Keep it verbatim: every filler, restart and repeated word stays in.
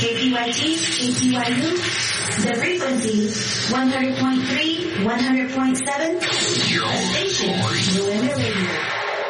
K P Y T, K P Y U. The frequency, one hundred point three, one hundred point seven. The station, Millennial Radio.